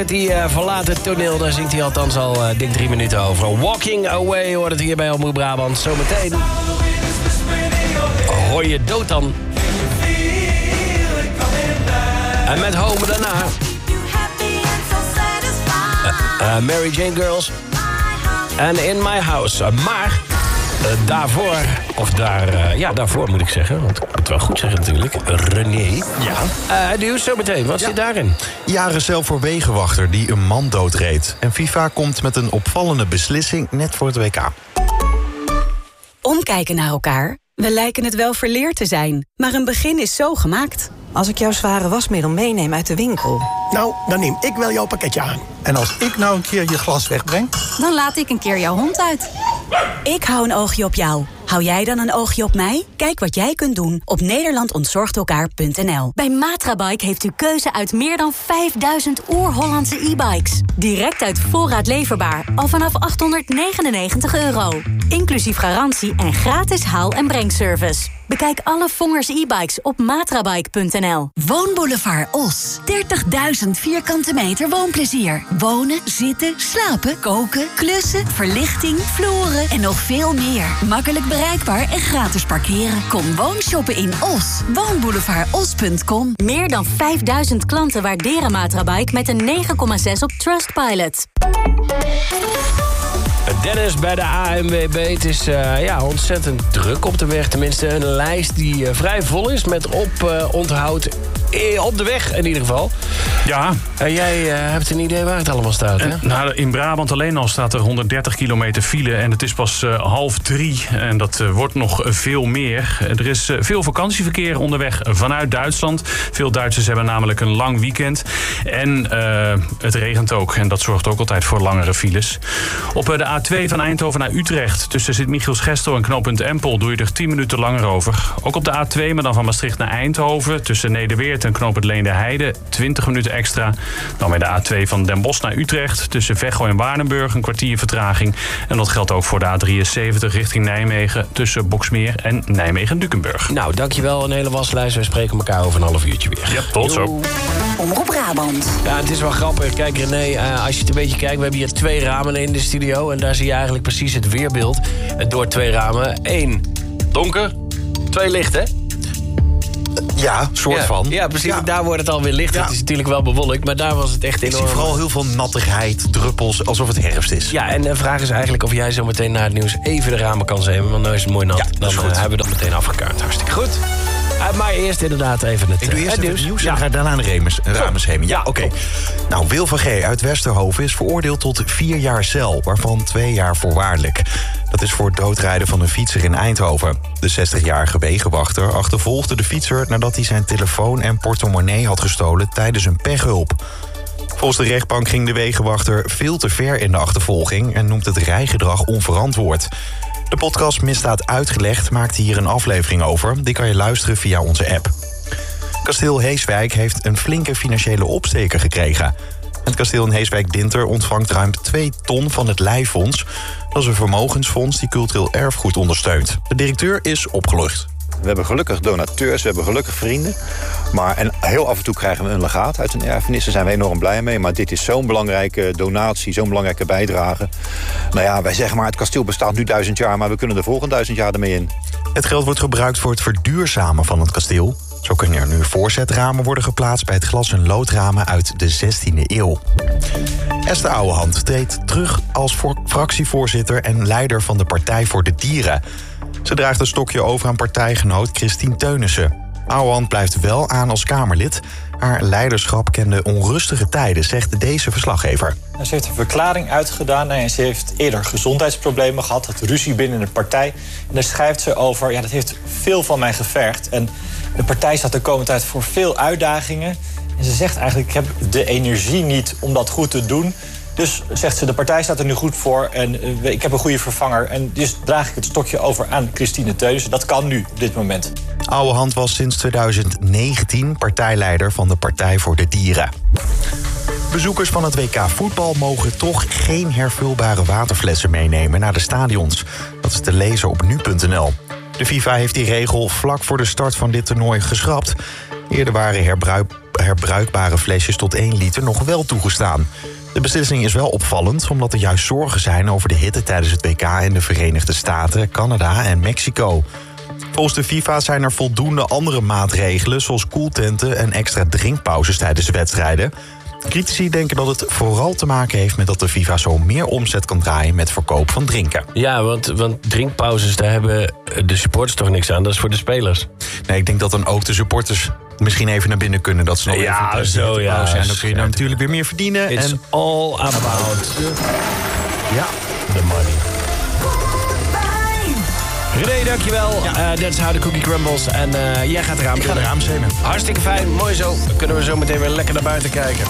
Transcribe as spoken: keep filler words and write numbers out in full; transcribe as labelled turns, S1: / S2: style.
S1: Die uh, verlaat het toneel, daar zingt hij althans al uh, dik drie minuten over. Walking Away hoort het hier bij Omroep Brabant. Zometeen hoor je Dotan. En met Home daarna uh, uh, Mary Jane Girls en In My House. Uh, maar uh, daarvoor, of daar, uh, ja daarvoor moet ik zeggen, want ik moet het wel goed zeggen natuurlijk, René. Ja. Uh, nieuws zometeen, wat ja. zit daarin?
S2: Jaren zelf voor wegenwachter die een man doodreed. En FIFA komt met een opvallende beslissing net voor het W K.
S3: Omkijken naar elkaar. We lijken het wel verleerd te zijn, maar een begin is zo gemaakt.
S4: Als ik jouw zware wasmiddel meeneem uit de winkel.
S5: Nou, dan neem ik wel jouw pakketje aan. En als ik nou een keer je glas wegbreng,
S6: dan laat ik een keer jouw hond uit.
S3: Ik hou een oogje op jou. Hou jij dan een oogje op mij? Kijk wat jij kunt doen op nederland ontzorgt elkaar punt n l.
S6: Bij Matrabike heeft u keuze uit meer dan vijfduizend oer-Hollandse e-bikes. Direct uit voorraad leverbaar, al vanaf achthonderdnegenennegentig euro. Inclusief garantie en gratis haal- en brengservice. Bekijk alle Vongers e-bikes op matrabike punt n l.
S7: Woonboulevard Os. dertigduizend vierkante meter woonplezier. Wonen, zitten, slapen, koken, klussen, verlichting, vloeren en nog veel meer. Makkelijk bereikbaar en gratis parkeren. Kom woonshoppen in Os. woonboulevard os punt com.
S6: Meer dan vijfduizend klanten waarderen Matrabike met een negen komma zes op Trustpilot.
S1: Dennis bij de A N W B. Het is uh, ja, ontzettend druk op de weg. Tenminste, een lijst die uh, vrij vol is met oponthoud uh, op de weg in ieder geval.
S8: Ja.
S1: Uh, jij uh, hebt een idee waar het allemaal staat, hè?
S8: Uh, nou, in Brabant alleen al staat er honderddertig kilometer file en het is pas uh, half drie. En dat uh, wordt nog veel meer. Er is uh, veel vakantieverkeer onderweg vanuit Duitsland. Veel Duitsers hebben namelijk een lang weekend. En uh, het regent ook en dat zorgt ook altijd voor langere files. Op uh, de A twee van Eindhoven naar Utrecht. Tussen Sint-Michiels-Gestel en knooppunt Empel doe je er tien minuten langer over. Ook op de A twee, maar dan van Maastricht naar Eindhoven. Tussen Nederweert en knooppunt Leende-Heide twintig minuten extra. Dan bij de A twee van Den Bosch naar Utrecht. Tussen Veghel en Waardenburg een kwartier vertraging. En dat geldt ook voor de A drieënzeventig richting Nijmegen. Tussen Boksmeer en Nijmegen-Dukenburg.
S1: Nou, dankjewel. Een hele waslijst. Wij spreken elkaar over een half uurtje weer.
S8: Ja, tot zo.
S7: Omroep Brabant.
S1: Ja, het is wel grappig. Kijk René, uh, als je het een beetje kijkt. We hebben hier twee ramen in de studio. En daar zie je eigenlijk precies het weerbeeld. Door twee ramen. Eén donker. Twee licht, hè?
S2: Ja, soort
S1: ja,
S2: van.
S1: Ja, precies.
S2: Ja.
S1: Daar wordt het alweer licht.
S2: Ja.
S1: Het is natuurlijk wel bewolkt, maar daar was het echt enorm.
S2: Ik zie vooral heel veel nattigheid, druppels, alsof het herfst is.
S1: Ja, en de vraag is eigenlijk of jij zo meteen na het nieuws even de ramen kan zemen. Want nu is het mooi nat.
S2: Ja, dat is
S1: dan
S2: goed.
S1: Uh, hebben we dat meteen afgekaart. Hartstikke goed. Uh, maar eerst inderdaad even het,
S2: Ik doe eerst
S1: het
S2: even
S1: nieuws.
S2: het nieuws en
S1: Ja.
S2: dan ga ik daarna een Remus, een Ramus heen. Ja, oké. Okay. Nou, Wil van G uit Westerhoven is veroordeeld tot vier jaar cel, waarvan twee jaar voorwaardelijk. Dat is voor het doodrijden van een fietser in Eindhoven. De zestigjarige wegenwachter achtervolgde de fietser nadat hij zijn telefoon en portemonnee had gestolen tijdens een pechhulp. Volgens de rechtbank ging de wegenwachter veel te ver in de achtervolging en noemt het rijgedrag onverantwoord. De podcast Misdaad Uitgelegd maakte hier een aflevering over. Die kan je luisteren via onze app. Kasteel Heeswijk heeft een flinke financiële opsteker gekregen. Het kasteel in Heeswijk-Dinter ontvangt ruim twee ton van het Leifonds. Dat is een vermogensfonds die cultureel erfgoed ondersteunt. De directeur is opgelucht.
S9: We hebben gelukkig donateurs, we hebben gelukkig vrienden. Maar en heel af en toe krijgen we een legaat uit een erfenis. Daar zijn we enorm blij mee. Maar dit is zo'n belangrijke donatie, zo'n belangrijke bijdrage. Nou ja, wij zeggen maar, het kasteel bestaat nu duizend jaar... maar we kunnen de volgende duizend jaar ermee in.
S2: Het geld wordt gebruikt voor het verduurzamen van het kasteel. Zo kunnen er nu voorzetramen worden geplaatst bij het glas- en loodramen uit de zestiende eeuw. Esther Ouwehand treedt terug als fractievoorzitter en leider van de Partij voor de Dieren. Ze draagt een stokje over aan partijgenoot Christine Teunissen. Ouwehand blijft wel aan als Kamerlid. Haar leiderschap kende onrustige tijden, zegt deze verslaggever.
S10: Ze heeft een verklaring uitgedaan en ze heeft eerder gezondheidsproblemen gehad. Het ruzie binnen de partij. En daar schrijft ze over, ja, dat heeft veel van mij gevergd. En de partij staat de komende tijd voor veel uitdagingen. En ze zegt eigenlijk, ik heb de energie niet om dat goed te doen. Dus zegt ze, de partij staat er nu goed voor en uh, ik heb een goede vervanger. En dus draag ik het stokje over aan Christine Teunissen. Dat kan nu, op dit moment.
S2: Ouwehand was sinds twintig negentien partijleider van de Partij voor de Dieren. Bezoekers van het W K voetbal mogen toch geen hervulbare waterflessen meenemen naar de stadions. Dat is te lezen op nu punt n l. De FIFA heeft die regel vlak voor de start van dit toernooi geschrapt. Eerder waren herbruik, herbruikbare flesjes tot één liter nog wel toegestaan. De beslissing is wel opvallend, omdat er juist zorgen zijn over de hitte tijdens het W K in de Verenigde Staten, Canada en Mexico. Volgens de FIFA zijn er voldoende andere maatregelen, zoals koeltenten en extra drinkpauzes tijdens de wedstrijden. Critici denken dat het vooral te maken heeft met dat de FIFA zo meer omzet kan draaien met verkoop van drinken.
S1: Ja, want, want drinkpauzes, daar hebben de supporters toch niks aan. Dat is voor de spelers.
S2: Nee, ik denk dat dan ook de supporters misschien even naar binnen kunnen. Dat ze nog
S1: ja,
S2: even
S1: zo, ja,
S2: pauze. En dan kun je dan natuurlijk weer meer verdienen.
S1: It's
S2: en
S1: all about
S2: ja,
S1: the money. René, dankjewel. Ja. Uh, That's how the cookie crumbles. En uh, jij gaat eraan.
S2: Ik ga eraan zemen.
S1: Hartstikke fijn, mooi zo. Dan kunnen we zo meteen weer lekker naar buiten kijken.